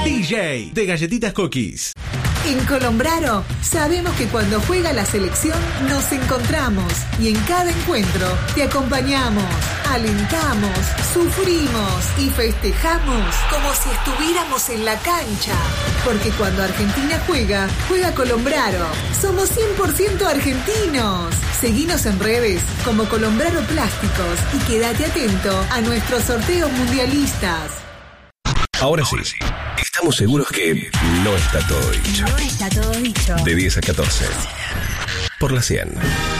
DJ de Galletitas Cookies. En Colombraro sabemos que cuando juega la selección nos encontramos y en cada encuentro te acompañamos, alentamos, sufrimos y festejamos como si estuviéramos en la cancha. Porque cuando Argentina juega, juega Colombraro. Somos 100% argentinos. Seguinos en redes como Colombraro Plásticos y quédate atento a nuestros sorteos mundialistas. Ahora sí, estamos seguros que no está todo dicho. No está todo dicho. De 10 a 14. Por la 100.